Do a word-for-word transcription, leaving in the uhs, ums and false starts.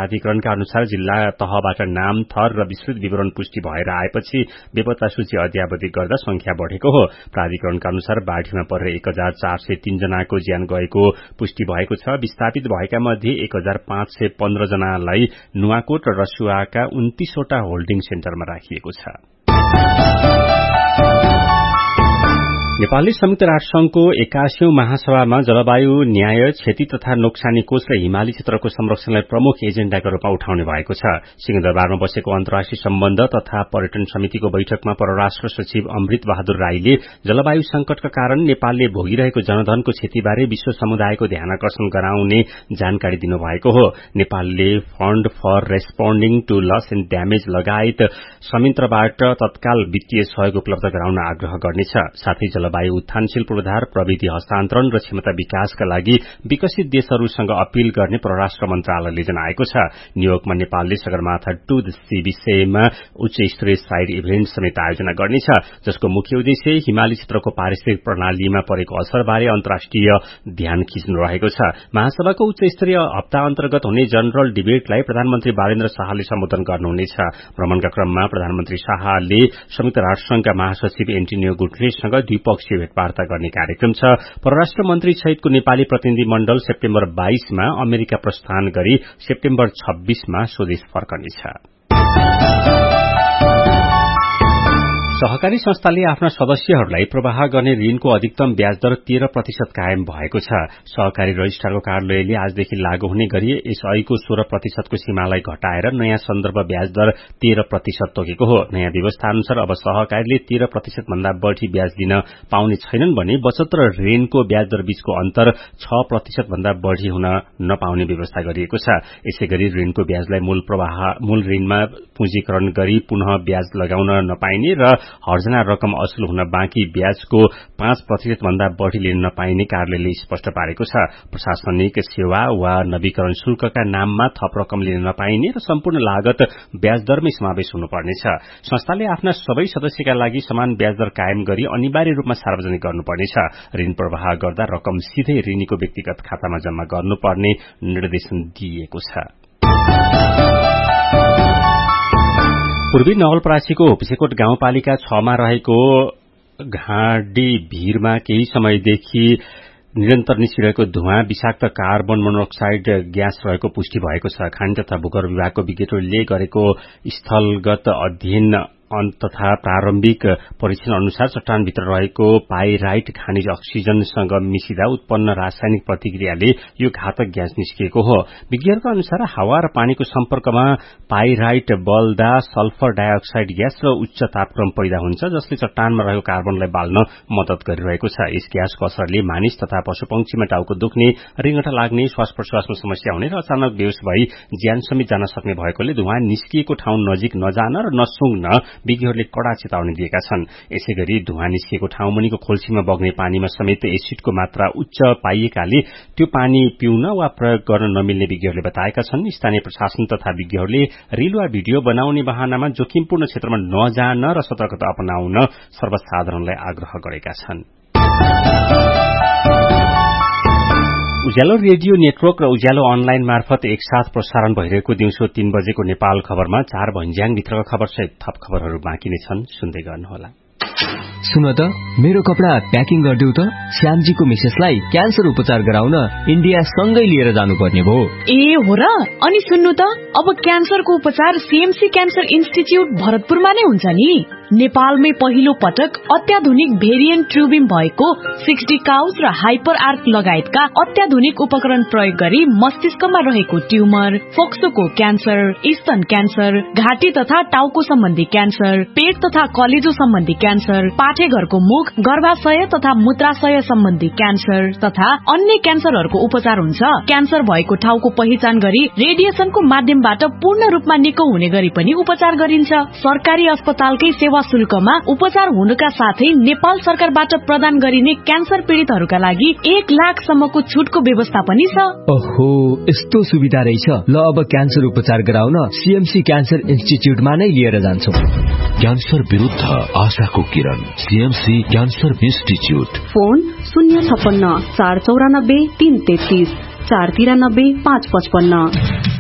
प्राधिकरणका अनुसार जिल्ला तहबाट नाम, थर र विस्तृत विवरण पुष्टि भएर आएपछि बेपत्ता सूची अद्यावधि गर्दा संख्या बढ़ेको हो। प्राधिकरणका अनुसार बाढ़ीमा परेर एक हजार चार सय तीन जनाको ज्यान गएको पुष्टि भएको छ। विस्थापित भएका मध्ये एक हजार पाँच सय पन्ध्र जनालाई नुवाकोट र रसुवाका उन्तीसवटा होल्डिङ सेन्टरमा राखिएको छ। नेपालले संयुक्त राष्ट्रसंघको एक्काइसौं महासभामा जलवायु न्याय, क्षति तथा नोक्सानी कोष र हिमाली क्षेत्रको संरक्षणलाई प्रमुख एजेण्डाका रूपमा उठाउने भएको छ। सिंहदरबारमा बसेको अन्तर्राष्ट्रिय सम्बन्ध तथा पर्यटन समितिको बैठकमा परराष्ट्र सचिव अमृत बहादुर राईले जलवायु संकटका कारण नेपालले भोगिरहेको जनधनको क्षतिबारे विश्व समुदायको ध्यानाकर्षण गराउने जानकारी दिनुभएको हो। नेपालले fund for responding to loss and damage लगायत संयन्त्रबाट तत्काल वित्तीय सहयोग उपलब्ध गराउन आग्रह गर्नेछ। साथै जलवायु उत्थानशील पूर्वाधार, प्रविधि हस्तान्तरण र क्षमता विकासका लागि विकसित देशहरूसँग अपील गर्ने परराष्ट्र मन्त्रालयले जनाएको छ। न्यूयोर्कमा नेपालले सगरमाथा टू द सी विषयमा उच्च स्तरीय साइड इभेन्ट समेत आयोजना गर्नेछ, जसको मुख्य उद्देश्य हिमाली क्षेत्रको पारिस्थितिक प्रणालीमा परेको असरबारे अन्तर्राष्ट्रिय ध्यान खिच्नु रहेको छ। महासभाको उच्च स्तरीय हप्ता अन्तर्गत हुने जनरल डिबेटलाई प्रधानमन्त्री बालेन्द्र शाहले सम्बोधन गर्नुहुनेछ। भ्रमणका क्रममा प्रधानमन्त्री शाहले संयुक्त राष्ट्रसंघका महासचिव एन्टोनियो गुटेरेससँग द्विपक्षीय भेटवार्ता गर्ने कार्यक्रम छ। परराष्ट्र मन्त्री सहितको नेपाली प्रतिनिधि मण्डल सेप्टेम्बर बाइसमा अमेरिका प्रस्थान गरी सेप्टेम्बर छब्बीसमा स्वदेश फर्कनेछ। सहकारी संस्थाले आफ्ना सदस्यहरूलाई प्रवाह गर्ने ऋणको अधिकतम ब्याज दर तेह्र प्रतिशत कायम भएको छ। सहकारी रजिस्ट्रारको कार्यालयले आजदेखि लागू हुने गरी यसअघिको सोह्र प्रतिशतको सीमालाई घटाएर नयाँ सन्दर्भ ब्याज दर तेह्र प्रतिशत तोकेको हो। नयाँ व्यवस्था अनुसार अब सहकारीले तेह्र प्रतिशत भन्दा बढ़ी ब्याज दिन पाउने छैनन् भने बचत र ऋणको ब्याज दर बीचको अन्तर छ प्रतिशत भन्दा बढ़ी हुन नपाउने व्यवस्था गरिएको छ। यसैगरी ऋणको ब्याजलाई मूल प्रवाह मूल ऋणमा पुँजीकरण गरी पुनः ब्याज लगाउन नपाइने र हर्जना रकम असुल हुन बाँकी ब्याजको पाँच प्रतिशत भन्दा बढ़ी लिन नपाइने कार्यालयले स्पष्ट पारेको छ। प्रशासनिक सेवा वा नवीकरण शुल्कका नाममा थप रकम लिन नपाइने र सम्पूर्ण लागत ब्याज दरमै समावेश हुनुपर्नेछ। संस्थाले आफ्ना सबै सदस्यका लागि समान ब्याज दर कायम गरी अनिवार्य रूपमा सार्वजनिक गर्नुपर्नेछ। ऋण प्रवाह गर्दा रकम सीधै ऋणीको व्यक्तिगत खातामा जम्मा गर्नुपर्ने निर्देशन दिइएको छ। पूर्वी नवलपरासीको होपिसेकोट गाउँपालिका छमा रहेको घाँडी भीरमा केही समयदेखि निरन्तर निस्किरहेको धुवाँ विषाक्त कार्बन मोनोक्साइड ग्यास रहेको पुष्टि भएको छ। खानी तथा भूगर्भ विभागको विज्ञहरूले गरेको स्थलगत अध्ययन तथा प्रारम्भिक परीक्षण अनुसार चट्टानभित्र रहेको पाइराइट खनिज अक्सिजनसँग मिसिदा उत्पन्न रासायनिक प्रतिक्रियाले यो घातक ग्यास निस्किएको हो। विज्ञहरूका अनुसार हावा र पानीको सम्पर्कमा पाइराइट बल्दा सल्फर डाइअक्साइड ग्यास र उच्च तापक्रम पैदा हुन्छ, जसले चट्टानमा रहेको कार्बनलाई बाल्न मद्दत गरिरहेको छ। यस ग्यासको असरले मानिस तथा पशुपक्षीमा टाउको दुख्ने, रिङ्गटा लाग्ने, श्वास प्रश्वासमा समस्या हुने र अचानक बेहोस भई ज्यान समेत जान सक्ने भएकोले धुवाँ निस्किएको ठाउँ नजिक नजान र नसुङ्न विज्ञहरूले कड़ा चेतावनी दिएका छन्। यसैगरी धुवाँ निस्किएको ठाउँ मुनिको खोल्सीमा बग्ने पानीमा समेत एसिडको मात्रा उच्च पाइएकाले त्यो पानी पिउन वा प्रयोग गर्न नमिल्ने विज्ञहरूले बताएका छन्। स्थानीय प्रशासन तथा विज्ञहरूले रिल वा भिडियो बनाउने बहानामा जोखिमपूर्ण क्षेत्रमा नजान र सतर्कता अपनाउन सर्वसाधारणलाई आग्रह गरेका छन्। उज्यालो रेडियो नेटवर्क र उज्यालो अनलाइन मार्फत एकसाथ प्रसारण भइरहेको दिउँसो तीन बजेको नेपाल खबरमा चार भन्ज्याङ भित्रका खबर सहित थप खबरहरू बाँकी नै छन्, सुन्दै गर्नुहोला। सुन त, मेरो कपडा प्याकिङ गरिदेऊ त। श्यामजीको मिसेसलाई क्यान्सर उपचार गराउन इन्डिया सँगै लिएर जानुपर्ने भयो। ए हो र? अनि सुन्नु त, अब क्यान्सरको उपचार सीएमसी क्यान्सर इन्स्टिच्युट भरतपुरमा नै हुन्छ नि। नेपालमै पहिलो पटक अत्याधुनिक भेरिएन्ट ट्रुबिम भएको सिक्सटी काउज र हाइपर आर्क लगायतका अत्याधुनिक उपकरण प्रयोग गरी मस्तिष्कमा रहेको ट्युमर, फोक्सोको क्यान्सर, स्तन क्यान्सर, घाँटी तथा टाउको सम्बन्धी क्यान्सर, पेट तथा कलेजो सम्बन्धी क्यान्सर, पाठेघरको मुख, गर्भाशय तथा मूत्राशय सम्बन्धी क्यान्सर तथा अन्य क्यान्सरहरूको उपचार हुन्छ। क्यान्सर भएको ठाउँको पहिचान गरी रेडिएसनको माध्यमबाट पूर्ण रूपमा निको हुने गरी पनि उपचार गरिन्छ। सरकारी अस्पतालकै सेवा शुल्कमा उपचार हुनुका साथै नेपाल सरकारबाट प्रदान गरिने क्यान्सर पीड़ितहरूका लागि एक लाख सम्मको छुटको व्यवस्था पनि छ। ओहो, यस्तो सुविधा रहेछ। ल, अब क्यान्सर उपचार गराउन सीएमसी क्यान्सर इन्स्टिच्युटमा नै लिएर जान्छौं। क्यान्सर विरुद्ध आशाको किरण, सीएमसी क्यान्सर इन्स्टिच्युट। फोन शून्य छप्पन्न चार चौरानब्बे तीन तेत्तीस चार तिरानब्बे पाँच पचपन्न।